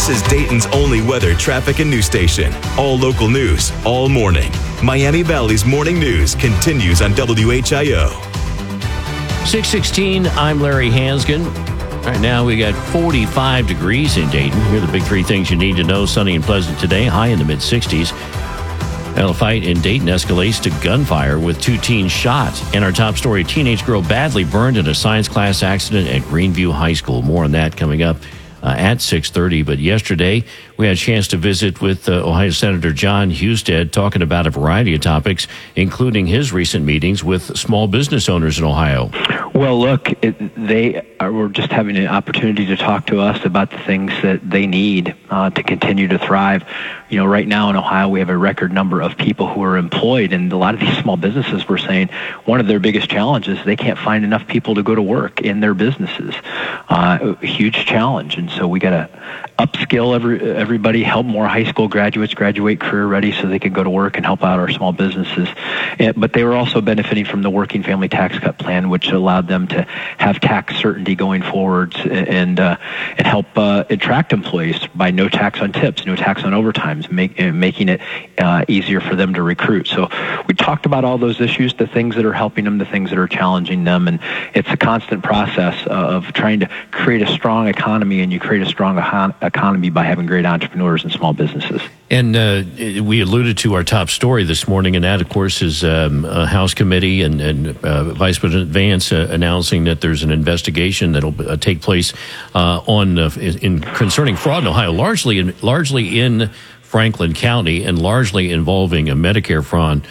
This is Dayton's only weather, traffic, and news station. All local news, all morning. Miami Valley's Morning News continues on WHIO. 6:16, I'm Larry Hansgen. Right now we got 45 degrees in Dayton. Here are the big three things you need to know. Sunny and pleasant today, high in the mid-60s. A fight in Dayton escalates to gunfire with 2 teens shot. And our top story, teenage girl badly burned in a science class accident at Greenview High School. More on that coming up at 6:30. But yesterday, we had a chance to visit with Ohio Senator Jon Husted, talking about a variety of topics, including his recent meetings with small business owners in Ohio. Well, look, we're just having an opportunity to talk to us about the things that they need to continue to thrive. You know, right now in Ohio, we have a record number of people who are employed, and a lot of these small businesses were saying one of their biggest challenges, they can't find enough people to go to work in their businesses. A huge challenge, and so we got to upskill everybody, help more high school graduates graduate career ready so they can go to work and help out our small businesses. But they were also benefiting from the Working Family Tax Cut Plan, which allowed them to have tax certainty going forward and help attract employees by no tax on tips, no tax on overtimes, making it easier for them to recruit. So we talked about all those issues, the things that are helping them, the things that are challenging them, and it's a constant process of trying to create a strong economy, and you create a strong economy by having great entrepreneurs and small businesses. And we alluded to our top story this morning, and that, of course, is a House committee and Vice President Vance announcing that there's an investigation that'll take place concerning fraud in Ohio, largely in Franklin County and largely involving a Medicare fraud.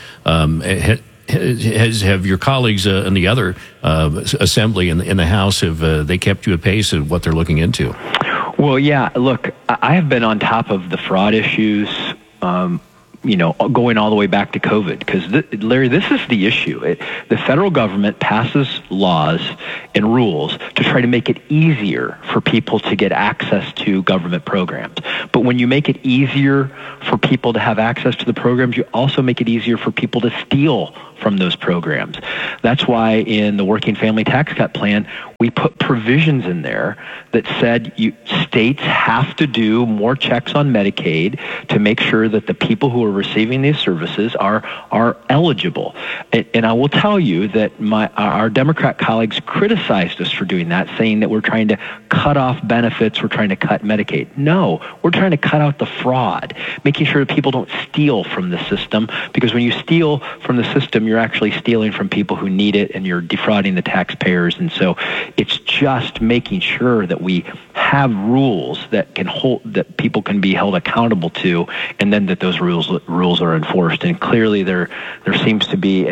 Have your colleagues in the other assembly in the House, have they kept you at pace of what they're looking into? Well, yeah, look, I have been on top of the fraud issues, going all the way back to COVID, because, Larry, this is the issue. The federal government passes laws and rules to try to make it easier for people to get access to government programs. But when you make it easier for people to have access to the programs, you also make it easier for people to steal from those programs. That's why in the Working Family Tax Cut Plan, we put provisions in there that said states have to do more checks on Medicaid to make sure that the people who are receiving these services are eligible. And I will tell you that our Democrat colleagues criticized us for doing that, saying that we're trying to cut off benefits, we're trying to cut Medicaid. No, we're trying to cut out the fraud, making sure that people don't steal from the system, because when you steal from the system, you're actually stealing from people who need it, and you're defrauding the taxpayers. And so it's just making sure that we have rules that people can be held accountable to, and then that those rules are enforced. And clearly there seems to be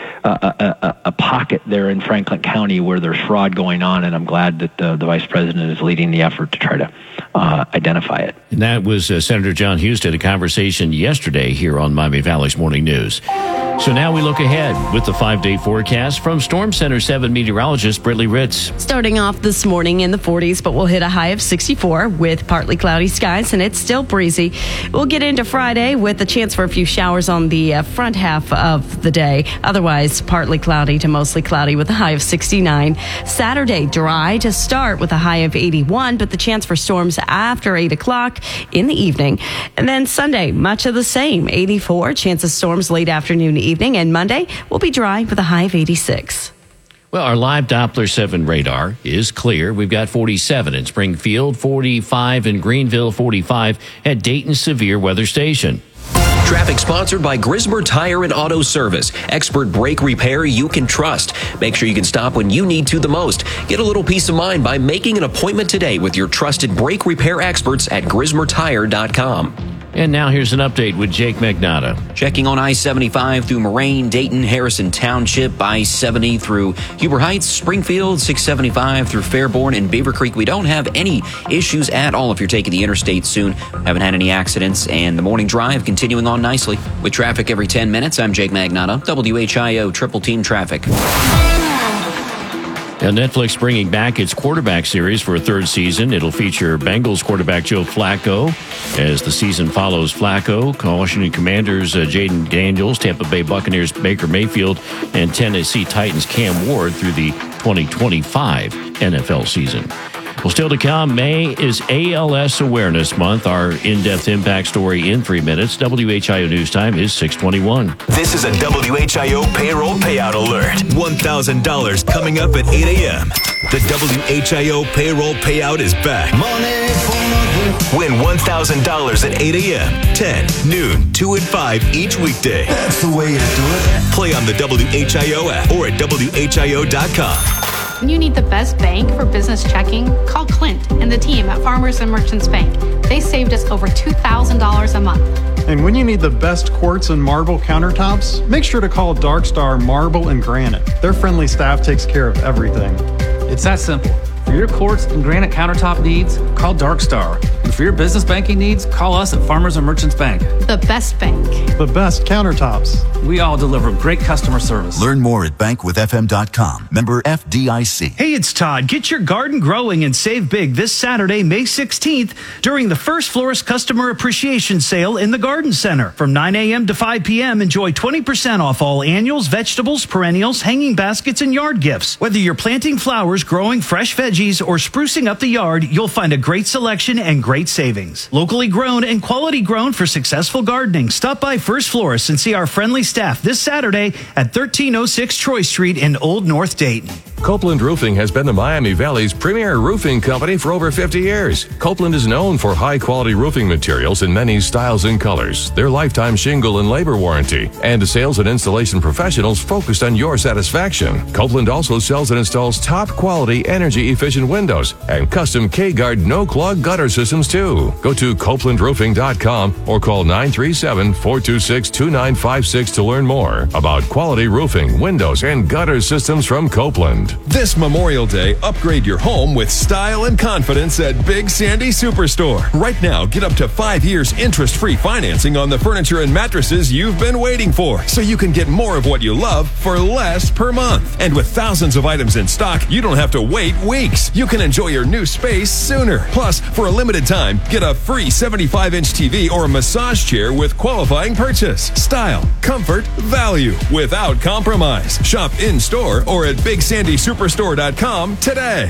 a pocket there in Franklin County where there's fraud going on, and I'm glad that the Vice President is leading the effort to try to identify it. And that was Senator Jon Husted, a conversation yesterday here on Miami Valley's Morning News. So now we look ahead with the 5-day forecast from Storm Center 7 meteorologist Brittany Ritz. Starting off this morning in the 40s, but we'll hit a high of 64 with partly cloudy skies, and it's still breezy. We'll get into Friday with a chance for a few showers on the front half of the day. Otherwise, partly cloudy to mostly cloudy with a high of 69. Saturday, dry to start with a high of 81, but the chance for storms after 8 o'clock in the evening. And then Sunday, much of the same, 84, chance of storms late afternoon, evening, and Monday will be dry with a high of 86. Well, our live Doppler 7 radar is clear. We've got 47 in Springfield, 45 in Greenville, 45 at Dayton Severe Weather Station. Traffic sponsored by Grismer Tire and Auto Service. Expert brake repair you can trust. Make sure you can stop when you need to the most. Get a little peace of mind by making an appointment today with your trusted brake repair experts at GrismerTire.com. And now here's an update with Jake Magnotta. Checking on I-75 through Moraine, Dayton, Harrison Township, I-70 through Huber Heights, Springfield, 675 through Fairborn and Beaver Creek. We don't have any issues at all if you're taking the interstate soon. Haven't had any accidents, and the morning drive continuing on nicely. With traffic every 10 minutes, I'm Jake Magnotta, WHIO Triple Team Traffic. Now, Netflix bringing back its quarterback series for a third season. It'll feature Bengals quarterback Joe Flacco as the season follows Flacco, Washington Commanders Jaden Daniels, Tampa Bay Buccaneers Baker Mayfield, and Tennessee Titans Cam Ward through the 2025 NFL season. Well, still to come, May is ALS Awareness Month. Our in-depth impact story in 3 minutes. WHIO News Time is 6:21. This is a WHIO payroll payout alert. $1,000 coming up at 8 a.m. The WHIO payroll payout is back. Win $1,000 at 8 a.m., 10, noon, 2 and 5 each weekday. That's the way to do it. Play on the WHIO app or at WHIO.com. When you need the best bank for business checking, call Clint and the team at Farmers and Merchants Bank. They saved us over $2,000 a month. And when you need the best quartz and marble countertops, make sure to call Dark Star Marble and Granite. Their friendly staff takes care of everything. It's that simple. For your quartz and granite countertop needs, call Dark Star. And for your business banking needs, call us at Farmers and Merchants Bank. The best bank. The best countertops. We all deliver great customer service. Learn more at bankwithfm.com. Member FDIC. Hey, it's Todd. Get your garden growing and save big this Saturday, May 16th, during the First Florist Customer Appreciation Sale in the Garden Center. From 9 a.m. to 5 p.m., enjoy 20% off all annuals, vegetables, perennials, hanging baskets, and yard gifts. Whether you're planting flowers, growing fresh veggies, or sprucing up the yard, you'll find a great selection and great savings. Locally grown and quality grown for successful gardening. Stop by First Florist and see our friendly staff this Saturday at 1306 Troy Street in Old North Dayton. Copeland Roofing has been the Miami Valley's premier roofing company for over 50 years. Copeland is known for high-quality roofing materials in many styles and colors, their lifetime shingle and labor warranty, and sales and installation professionals focused on your satisfaction. Copeland also sells and installs top-quality, energy-efficient windows and custom K-Guard no-clog gutter systems, too. Go to CopelandRoofing.com or call 937-426-2956 to learn more about quality roofing, windows, and gutter systems from Copeland. This Memorial Day, upgrade your home with style and confidence at Big Sandy Superstore. Right now, get up to 5 years interest-free financing on the furniture and mattresses you've been waiting for, so you can get more of what you love for less per month. And with thousands of items in stock, you don't have to wait weeks. You can enjoy your new space sooner. Plus, for a limited time, get a free 75-inch TV or a massage chair with qualifying purchase. Style, comfort, value, without compromise. Shop in-store or at BigSandySuperstore.com today.